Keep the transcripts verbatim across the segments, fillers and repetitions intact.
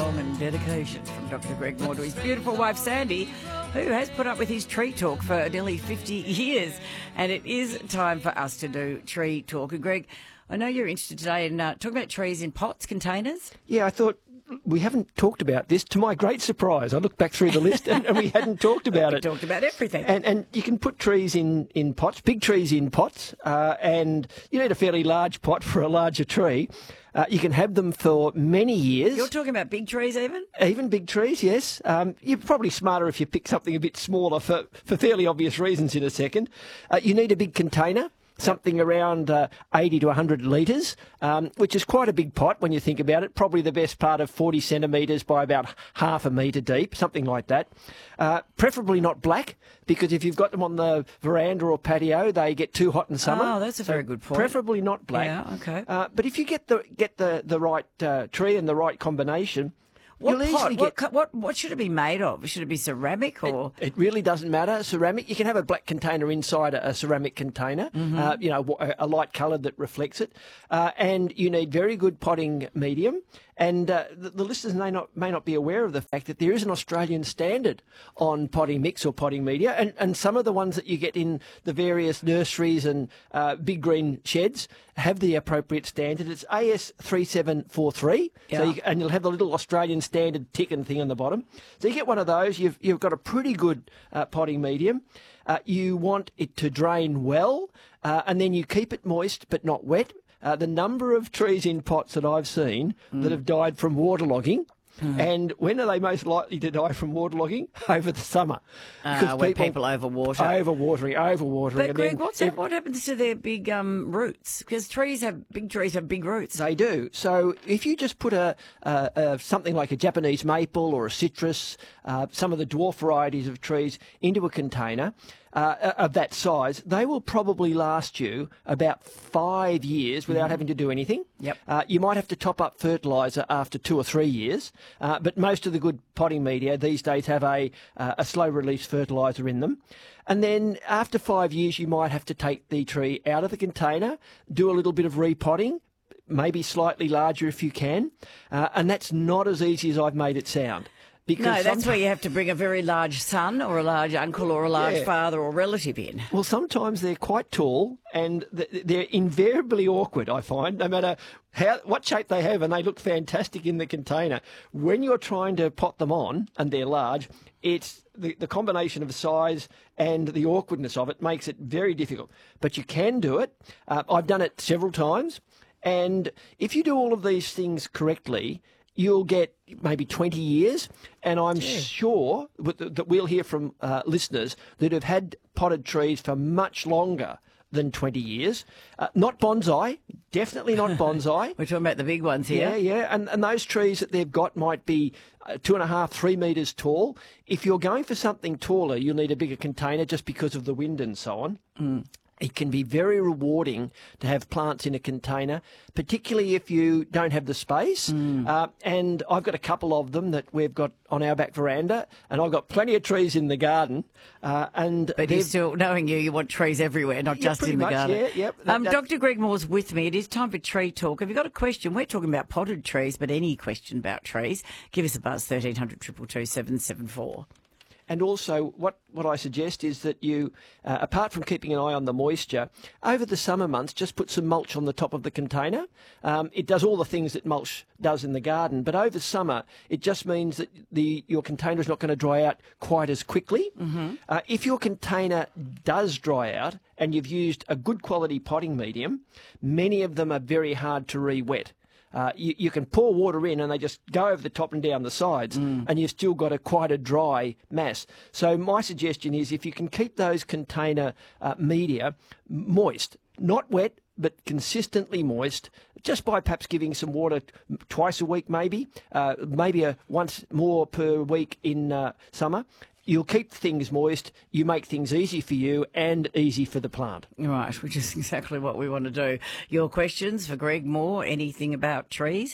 song and dedication from Doctor Greg Moore to his beautiful wife Sandy, who has put up with his tree talk for nearly fifty years. And it is time for us to do tree talk. And Greg, I know you're interested today in uh, talking about trees in pots, containers. Yeah, I thought we haven't talked about this. To my great surprise, I looked back through the list and, and we hadn't talked about we it. talked about everything. And, and you can put trees in, in pots, big trees in pots, uh, and you need a fairly large pot for a larger tree. Uh, you can have them for many years. You're talking about big trees even? Even big trees, yes. Um, you're probably smarter if you pick something a bit smaller for, for fairly obvious reasons in a second. Uh, you need a big container. Something around uh, eighty to one hundred litres, um, which is quite a big pot when you think about it. Probably the best part of forty centimetres by about half a metre deep, something like that. Uh, preferably not black, because if you've got them on the veranda or patio, they get too hot in summer. Oh, that's a very good point. Preferably not black. Yeah, okay. Uh, but if you get the get the the right uh, tree and the right combination. What You'll pot? easily What, get, co- what what should it be made of? Should it be ceramic or? It, it really doesn't matter. Ceramic. You can have a black container inside a, a ceramic container. Mm-hmm. uh, you know, a, a light colour that reflects it, uh, and you need very good potting medium. And uh, the, the listeners may not may not be aware of the fact that there is an Australian standard on potting mix or potting media, and, and some of the ones that you get in the various nurseries and uh, big green sheds have the appropriate standard. It's A S three seven four three, yeah. so you, and you'll have the little Australian standard tick and thing on the bottom. So you get one of those, you've you've got a pretty good uh, potting medium. Uh, you want it to drain well, uh, and then you keep it moist but not wet. Uh, the number of trees in pots that I've seen mm. that have died from waterlogging, mm. and when are they most likely to die from waterlogging? Over the summer. Uh, when people, people overwater. Overwatering, overwatering. But and Greg, then what's if, that, what happens to their big um, roots? Because trees have, big trees have big roots. They do. So if you just put a, a, a something like a Japanese maple or a citrus, uh, some of the dwarf varieties of trees into a container, Uh, of that size, they will probably last you about five years without mm-hmm. having to do anything. Yep. Uh, you might have to top up fertiliser after two or three years, uh, but most of the good potting media these days have a, uh, a slow release fertiliser in them. And then after five years, you might have to take the tree out of the container, do a little bit of repotting, maybe slightly larger if you can, uh, and that's not as easy as I've made it sound. Because no, that's where you have to bring a very large son or a large uncle or a large yeah. father or relative in. Well, sometimes they're quite tall and they're invariably awkward, I find, no matter how what shape they have, and they look fantastic in the container. When you're trying to pot them on and they're large, it's the, the combination of size and the awkwardness of it makes it very difficult. But you can do it. Uh, I've done it several times. And if you do all of these things correctly, you'll get maybe twenty years, and I'm yeah. sure that we'll hear from uh, listeners that have had potted trees for much longer than twenty years. Uh, not bonsai, definitely not bonsai. We're talking about the big ones here. Yeah, yeah, and, and those trees that they've got might be uh, two and a half, three metres tall. If you're going for something taller, you'll need a bigger container just because of the wind and so on. Mm. It can be very rewarding to have plants in a container, particularly if you don't have the space. Mm. Uh, and I've got a couple of them that we've got on our back veranda, and I've got plenty of trees in the garden. Uh, and but you're still, knowing you, you want trees everywhere, not yeah, just in the much, garden. Yeah, yep, that, um, Doctor Greg Moore's with me. It is time for Tree Talk. Have you got a question? We're talking about potted trees, but any question about trees, give us a buzz, thirteen hundred, two two two, seven seven four. And also, what, what I suggest is that you, uh, apart from keeping an eye on the moisture, over the summer months, just put some mulch on the top of the container. Um, it does all the things that mulch does in the garden, but over summer, it just means that the your container is not going to dry out quite as quickly. Mm-hmm. Uh, if your container does dry out and you've used a good quality potting medium, many of them are very hard to re-wet. Uh, you, you can pour water in and they just go over the top and down the sides, mm. and you've still got a quite a dry mass. So my suggestion is if you can keep those container uh, media moist, not wet, but consistently moist, just by perhaps giving some water twice a week maybe, uh, maybe a once more per week in uh, summer. You'll keep things moist, you make things easy for you and easy for the plant. Right, which is exactly what we want to do. Your questions for Greg Moore, anything about trees,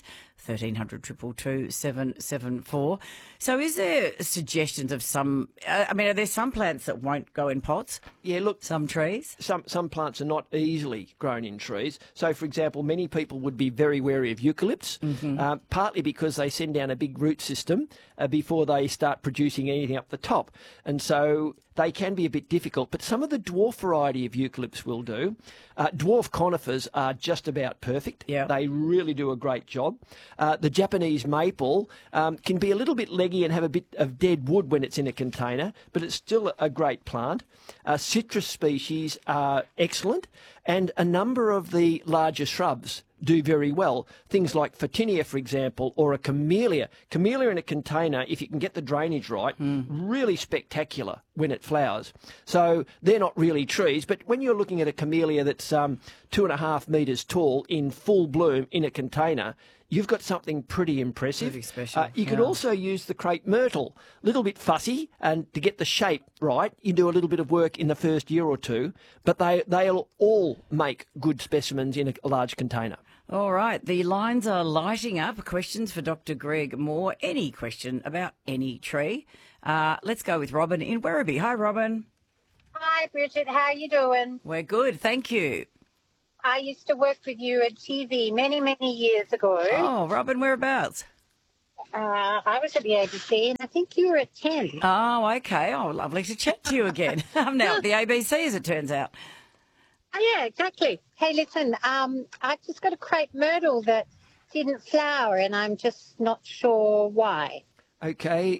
thirteen hundred, two two two, seven seven four. So is there suggestions of some, uh, I mean, are there some plants that won't go in pots? Yeah, look, Some trees? some some plants are not easily grown in trees. So, for example, many people would be very wary of eucalypts, Mm-hmm. uh, partly because they send down a big root system uh, before they start producing anything up the top. And so they can be a bit difficult, but some of the dwarf variety of eucalypts will do. Uh, dwarf conifers are just about perfect. Yeah. They really do a great job. Uh, the Japanese maple um, can be a little bit leggy and have a bit of dead wood when it's in a container, but it's still a great plant. Uh, citrus species are excellent, and a number of the larger shrubs do very well. Things like Photinia, for example, or a camellia. Camellia in a container, if you can get the drainage right, Mm. really spectacular when it flowers. So they're not really trees, but when you're looking at a camellia that's um, two and a half metres tall in full bloom in a container, you've got something pretty impressive. Pretty special, Uh, you could yeah. also use the crepe myrtle. A little bit fussy, and to get the shape right, you do a little bit of work in the first year or two, but they, they'll all make good specimens in a, a large container. All right, the lines are lighting up. Questions for Doctor Greg Moore. Any question about any tree. Uh, let's go with Robin in Werribee. Hi, Robin. Hi, Bridget. How are you doing? We're good, thank you. I used to work with you at T V many, many years ago. Oh, Robin, whereabouts? Uh, I was at the A B C, and I think you were at ten. Oh, okay. Oh, lovely to chat to you again. I'm now at the A B C, as it turns out. Oh, yeah, exactly. Hey, listen, um, I've just got a crepe myrtle that didn't flower, and I'm just not sure why. Okay,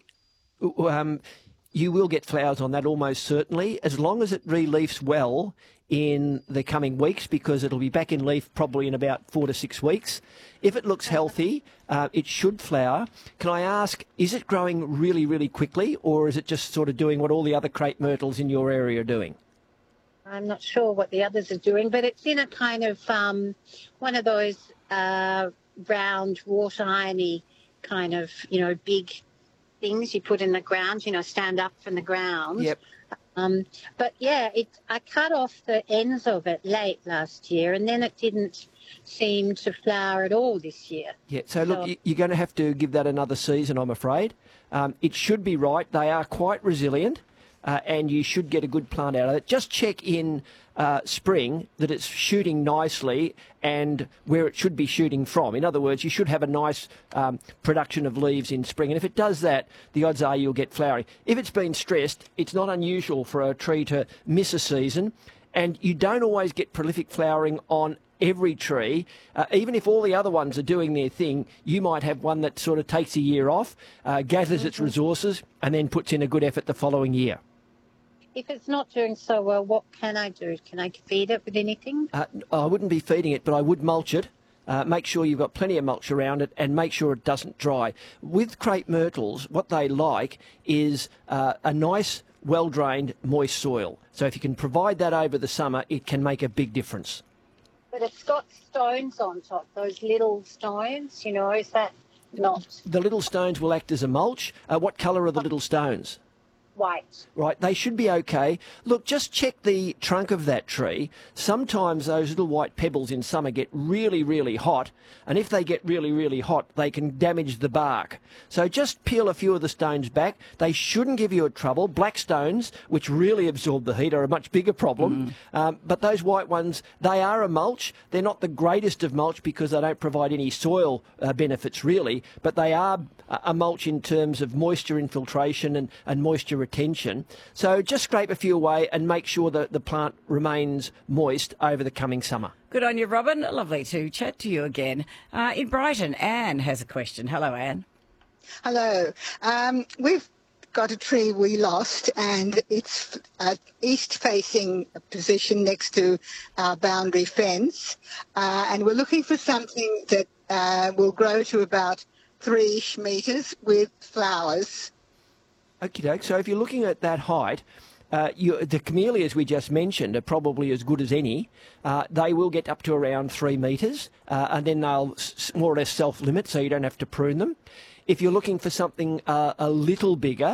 um, you will get flowers on that almost certainly, as long as it re-leafs well in the coming weeks, because it'll be back in leaf probably in about four to six weeks. If it looks healthy, uh, it should flower. Can I ask, is it growing really, really quickly, or is it just sort of doing what all the other crepe myrtles in your area are doing? I'm not sure what the others are doing, but it's in a kind of um, one of those uh, round, wrought irony kind of, you know, big things you put in the ground, you know, stand up from the ground. Yep. Um, but yeah, it, I cut off the ends of it late last year, and then it didn't seem to flower at all this year. Yeah, so look, So- you- you're going to have to give that another season, I'm afraid. Um, it should be right. They are quite resilient, uh, and you should get a good plant out of it. Just check in uh, spring that it's shooting nicely and where it should be shooting from. In other words, you should have a nice um, production of leaves in spring, and if it does that, the odds are you'll get flowering. If it's been stressed, it's not unusual for a tree to miss a season, and you don't always get prolific flowering on every tree. Uh, even if all the other ones are doing their thing, you might have one that sort of takes a year off, uh, gathers its resources, and then puts in a good effort the following year. If it's not doing so well, what can I do? Can I feed it with anything? Uh, I wouldn't be feeding it, but I would mulch it. Uh, make sure you've got plenty of mulch around it, and make sure it doesn't dry. With crepe myrtles, what they like is uh, a nice, well-drained, moist soil. So if you can provide that over the summer, it can make a big difference. But it's got stones on top, those little stones, you know, is that not The little stones will act as a mulch. Uh, what colour are the little stones? white? Right, they should be okay. Look, just check the trunk of that tree. Sometimes those little white pebbles in summer get really, really hot, and if they get really, really hot, they can damage the bark. So just peel a few of the stones back. They shouldn't give you a trouble. Black stones, which really absorb the heat, are a much bigger problem. Mm. Um, but those white ones, they are a mulch. They're not the greatest of mulch because they don't provide any soil uh, benefits really, but they are a mulch in terms of moisture infiltration and, and moisture retention. So just scrape a few away and make sure that the plant remains moist over the coming summer. Good on you, Robin. Lovely to chat to you again. Uh, in Brighton, Anne has a question. Hello, Anne. Hello. Um, we've got a tree we lost, and it's an east-facing position next to our boundary fence, uh, and we're looking for something that uh, will grow to about three-ish metres with flowers. Okie doke. So if you're looking at that height, uh, you, the camellias we just mentioned are probably as good as any. Uh, they will get up to around three metres, uh, and then they'll s- more or less self-limit, so you don't have to prune them. If you're looking for something uh, a little bigger,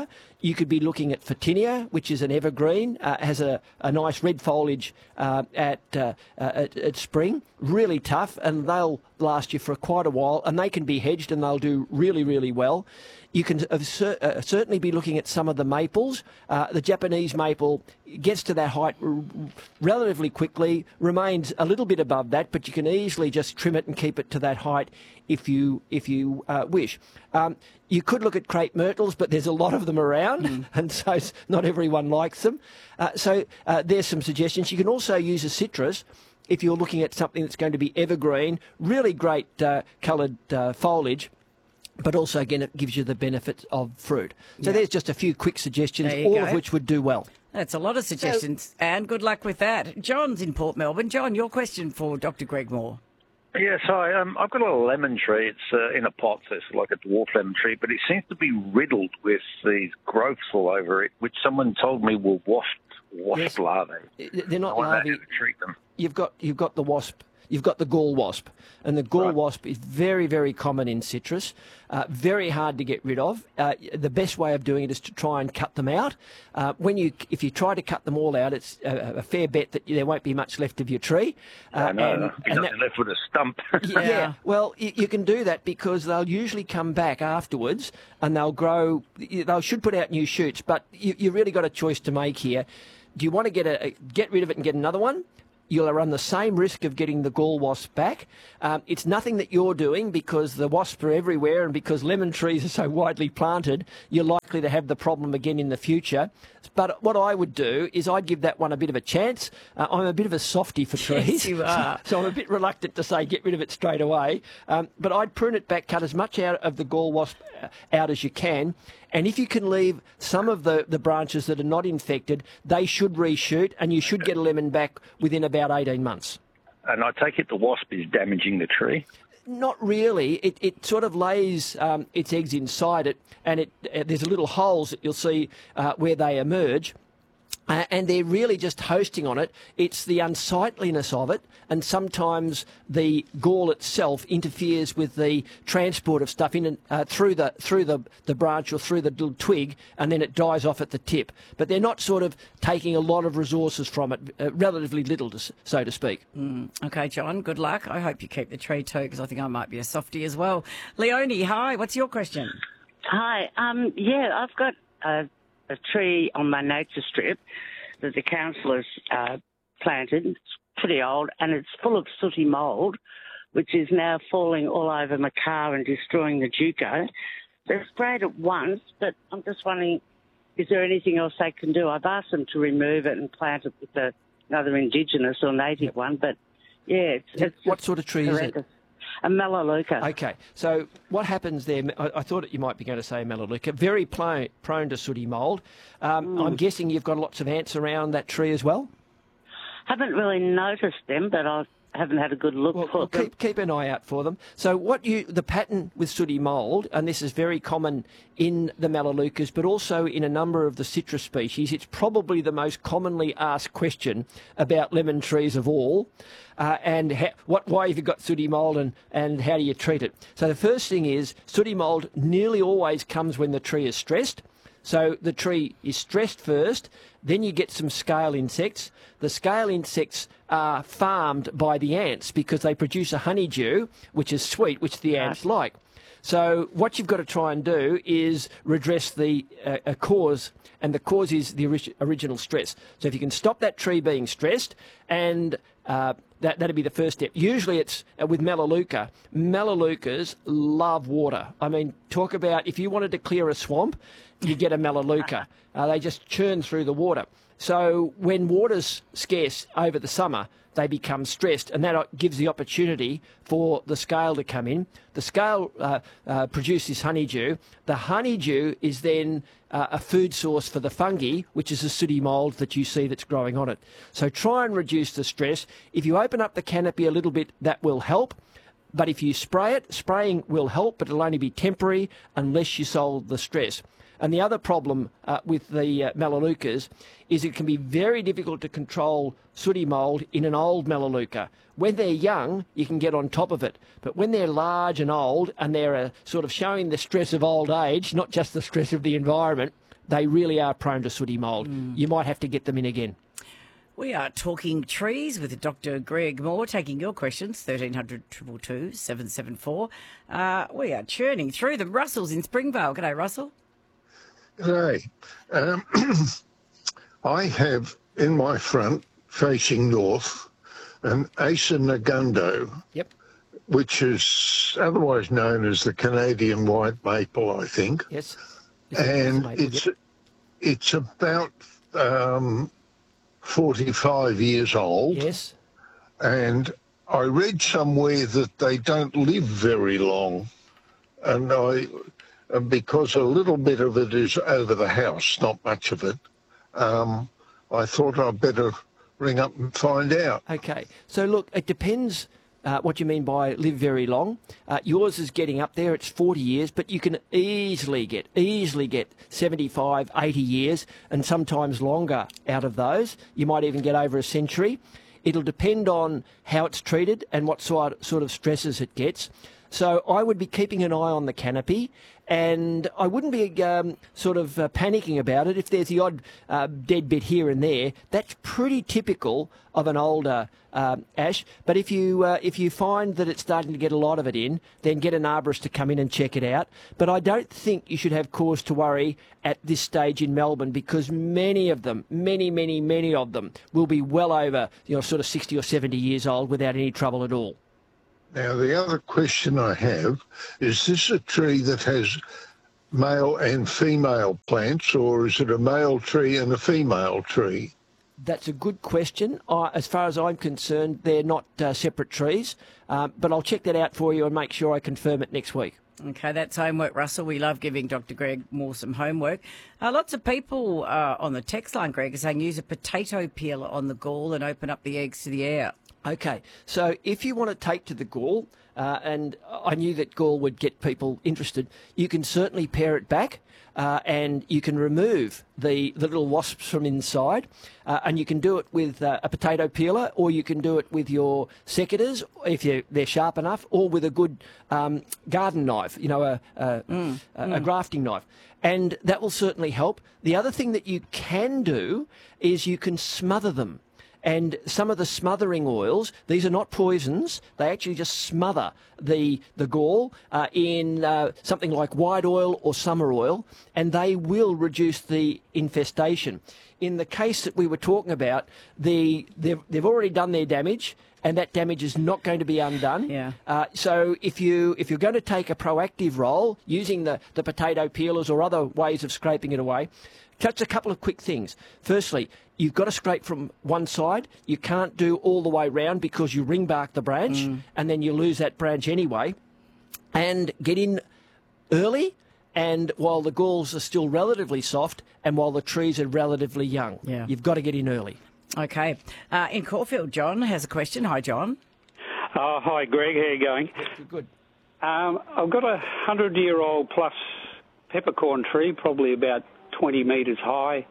you could be looking at Photinia, which is an evergreen, uh, has a, a nice red foliage uh, at, uh, uh, at at spring. Really tough, and they'll last you for quite a while, and they can be hedged, and they'll do really, really well. You can uh, cer- uh, certainly be looking at some of the maples. Uh, the Japanese maple gets to that height r- relatively quickly, remains a little bit above that, but you can easily just trim it and keep it to that height if you if you uh, wish. Um, you could look at crepe myrtles, but there's a lot of them around, mm. and so not everyone likes them. Uh, so uh, there's some suggestions. You can also use a citrus if you're looking at something that's going to be evergreen, really great uh, coloured uh, foliage, but also, again, it gives you the benefit of fruit. So yeah. there's just a few quick suggestions, all go. of which would do well. That's a lot of suggestions, so, and good luck with that. John's in Port Melbourne. John, your question for Doctor Greg Moore. Yes, hi. Um, I've got a lemon tree. It's uh, in a pot, so it's like a dwarf lemon tree, but it seems to be riddled with these growths all over it, which someone told me were wasp, wasp yes. larvae. They're not I wonder larvae. how to treat them. You've got you've got the wasp. You've got the gall wasp, and the gall right. wasp is very, very common in citrus, uh, very hard to get rid of. Uh, the best way of doing it is to try and cut them out. Uh, when you, if you try to cut them all out, it's a, a fair bet that there won't be much left of your tree. Uh, no, and, no, and nothing left with a stump. yeah, Yeah. yeah, well, you, you can do that because they'll usually come back afterwards and they'll grow. They should put out new shoots, but you, you really got a choice to make here. Do you want to get a, get rid of it and get another one? You'll run the same risk of getting the gall wasp back. Um, it's nothing that you're doing because the wasps are everywhere, and because lemon trees are so widely planted, you're likely to have the problem again in the future. But what I would do is I'd give that one a bit of a chance. Uh, I'm a bit of a softie for trees. Yes, you are. So I'm a bit reluctant to say get rid of it straight away. Um, but I'd prune it back, cut as much out of the gall wasp out as you can. And if you can leave some of the, the branches that are not infected, they should reshoot, and you should get a lemon back within about eighteen months. And I take it the wasp is damaging the tree? Not really. It, it sort of lays um, its eggs inside it, and it, uh, there's little holes that you'll see uh, where they emerge. Uh, and they're really just hosting on it. It's the unsightliness of it, and sometimes the gall itself interferes with the transport of stuff in and, uh, through the through the, the branch or through the little twig, and then it dies off at the tip. But they're not sort of taking a lot of resources from it, uh, relatively little, to, so to speak. Mm. Okay, John, good luck. I hope you keep the tree too, because I think I might be a softie as well. Leonie, hi, what's your question? Hi. Um, yeah, I've got a, a tree on my nature strip that the council has uh, planted. It's pretty old, and it's full of sooty mould, which is now falling all over my car and destroying the Duco. They've sprayed it once, but I'm just wondering, is there anything else they can do? I've asked them to remove it and plant it with a, another indigenous or native one, but yeah, it's, it's What sort of tree horrendous. is it? A melaleuca. Okay, so what happens there, I, I thought that you might be going to say melaleuca, very prone, prone to sooty mould. Um, Mm. I'm guessing you've got lots of ants around that tree as well? Haven't really noticed them, but I haven't had a good look Well, for well them. keep, keep an eye out for them. So what you, the pattern with sooty mould, and this is very common in the melaleucas, but also in a number of the citrus species, it's probably the most commonly asked question about lemon trees of all. Uh, and ha- what, why have you got sooty mould, and, and how do you treat it? So the first thing is sooty mould nearly always comes when the tree is stressed. So the tree is stressed first, then you get some scale insects. The scale insects are farmed by the ants because they produce a honeydew, which is sweet, which the ants like. So what you've got to try and do is redress the uh, a cause, and the cause is the ori- original stress. So if you can stop that tree being stressed, and uh, that, that'd be the first step. Usually it's uh, with Melaleuca. Melaleucas love water. I mean, talk about if you wanted to clear a swamp, you get a Melaleuca. Uh, they just churn through the water. So when water's scarce over the summer, they become stressed, and that gives the opportunity for the scale to come in. The scale uh, uh, produces honeydew. The honeydew is then uh, a food source for the fungi, which is the sooty mould that you see that's growing on it. So try and reduce the stress. If you open up the canopy a little bit, that will help. But if you spray it, spraying will help, but it'll only be temporary unless you solve the stress. And the other problem uh, with the uh, Melaleucas is it can be very difficult to control sooty mould in an old Melaleuca. When they're young, you can get on top of it. But when they're large and old, and they're uh, sort of showing the stress of old age, not just the stress of the environment, they really are prone to sooty mould. Mm. You might have to get them in again. We are talking trees with Doctor Greg Moore, taking your questions, thirteen hundred, two two two, seven seven four. Uh, we are churning through them. Russell's in Springvale. G'day, Russell. G'day. Um, I have in my front, facing north, an Acer Negundo, yep. which is otherwise known as the Canadian white maple, I think. Yes. And maple, it's yep. it's about um, forty-five years old. Yes. And I read somewhere that they don't live very long. And I, and because a little bit of it is over the house, not much of it, um, I thought I'd better ring up and find out. Okay. So, look, it depends uh, what you mean by live very long. Uh, yours is getting up there. It's forty years, but you can easily get, easily get seventy-five, eighty years and sometimes longer out of those. You might even get over a century. It'll depend on how it's treated and what sort sort of stresses it gets. So I would be keeping an eye on the canopy, and I wouldn't be um, sort of uh, panicking about it. If there's the odd uh, dead bit here and there, that's pretty typical of an older um, ash. But if you uh, if you find that it's starting to get a lot of it in, then get an arborist to come in and check it out. But I don't think you should have cause to worry at this stage in Melbourne, because many of them, many, many, many of them will be well over, you know, sort of sixty or seventy years old without any trouble at all. Now, the other question I have, is this a tree that has male and female plants, or is it a male tree and a female tree? That's a good question. Uh, as far as I'm concerned, they're not uh, separate trees, uh, but I'll check that out for you and make sure I confirm it next week. Okay, that's homework, Russell. We love giving Doctor Greg Moore some homework. Uh, lots of people uh, on the text line, Greg, are saying use a potato peeler on the gall and open up the eggs to the air. Okay, so if you want to take to the gall, uh, and I knew that gall would get people interested, you can certainly pare it back uh, and you can remove the, the little wasps from inside, uh, and you can do it with uh, a potato peeler, or you can do it with your secateurs if you, they're sharp enough, or with a good um, garden knife, you know, a, a, mm, a, mm. a grafting knife. And that will certainly help. The other thing that you can do is you can smother them. And some of the smothering oils, these are not poisons, they actually just smother the, the gall uh, in uh, something like white oil or summer oil, and they will reduce the infestation. In the case that we were talking about, the, they've, they've already done their damage, and that damage is not going to be undone. Yeah. Uh, so if, you, if you're going to take a proactive role using the, the potato peelers or other ways of scraping it away, just a couple of quick things. Firstly, you've got to scrape from one side. You can't do all the way round because you ring bark the branch mm. and then you lose that branch anyway. And get in early, and while the galls are still relatively soft and while the trees are relatively young. Yeah. You've got to get in early. Okay. Uh, in Caulfield, John has a question. Hi, John. Oh, hi, Greg. How are you going? Good. good. Um, I've got a hundred-year-old plus peppercorn tree, probably about twenty metres high.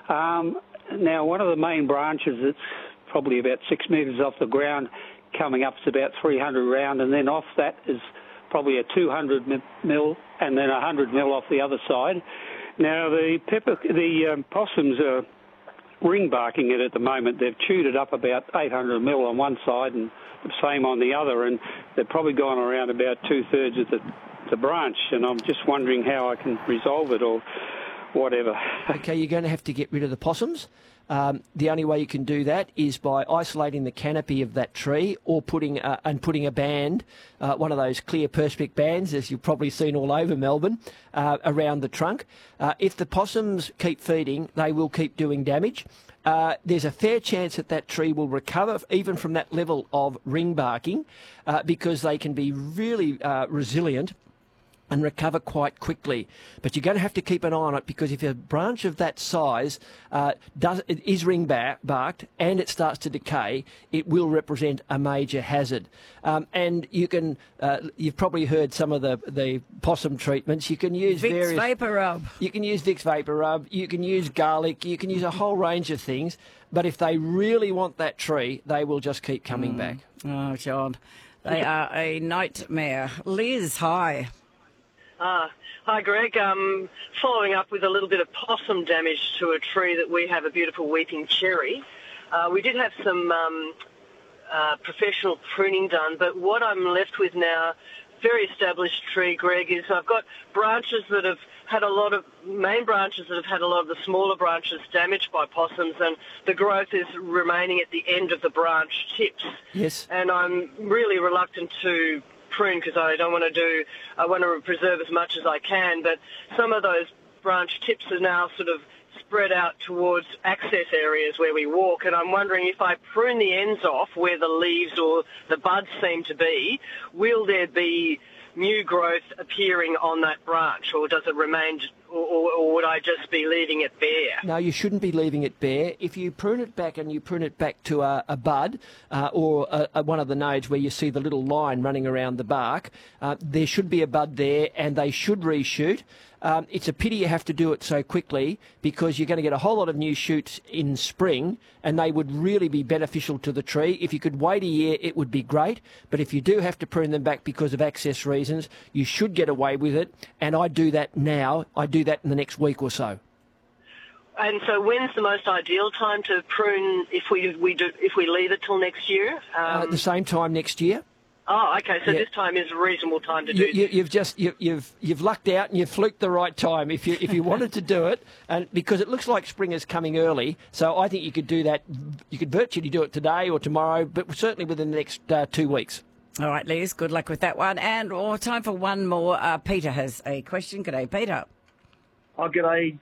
Um, now, one of the main branches that's probably about six metres off the ground, coming up is about three hundred round, and then off that is probably a two hundred mil, and then one hundred mil off the other side. Now, the pepper, the um, possums are ring barking it at the moment. They've chewed it up about eight hundred mil on one side and the same on the other, and they've probably gone around about two-thirds of the, the branch, and I'm just wondering how I can resolve it or whatever. Okay, you're going to have to get rid of the possums. Um, the only way you can do that is by isolating the canopy of that tree, or putting uh, and putting a band, uh, one of those clear perspex bands, as you've probably seen all over Melbourne, uh, around the trunk. Uh, if the possums keep feeding, they will keep doing damage. Uh, there's a fair chance that that tree will recover even from that level of ring barking, uh, because they can be really uh, resilient and recover quite quickly. But you're going to have to keep an eye on it, because if a branch of that size uh, does it is ring bar- barked and it starts to decay, it will represent a major hazard. Um, and you can, uh, you've probably heard some of the, the possum treatments. You can use Vicks various Vapor Rub. You can use Vicks Vapor Rub. You can use garlic. You can use a whole range of things. But if they really want that tree, they will just keep coming mm. back. Oh, John, they are a nightmare. Liz, hi. Ah, hi, Greg. Um, following up with a little bit of possum damage to a tree that we have, a beautiful weeping cherry. Uh, we did have some um, uh, professional pruning done, but what I'm left with now, very established tree, Greg, is I've got branches that have had a lot of, main branches that have had a lot of the smaller branches damaged by possums, and the growth is remaining at the end of the branch tips. Yes. And I'm really reluctant to prune because I don't want to do, I want to preserve as much as I can, but some of those branch tips are now sort of spread out towards access areas where we walk, and I'm wondering if I prune the ends off where the leaves or the buds seem to be, will there be new growth appearing on that branch, or does it remain, or, or, or would I just be leaving it bare? No, you shouldn't be leaving it bare. If you prune it back and you prune it back to a, a bud uh, or a, a, one of the nodes where you see the little line running around the bark, uh, there should be a bud there and they should reshoot. Um, it's a pity you have to do it so quickly because you're going to get a whole lot of new shoots in spring and they would really be beneficial to the tree. If you could wait a year, it would be great. But if you do have to prune them back because of access reasons, you should get away with it. And I do that now. I do that in the next week or so. And so when's the most ideal time to prune if we, we do, if we leave it till next year? Um, uh, at the same time next year. Oh, okay. So yeah. This time is a reasonable time to do. You, you, you've just you, you've you've lucked out and you've fluked the right time. If you if you wanted to do it, and because it looks like spring is coming early, so I think you could do that. You could virtually do it today or tomorrow, but certainly within the next uh, two weeks. All right, Liz. Good luck with that one. And oh, time for one more. Uh, Peter has a question. G'day, Peter. Oh, g'day,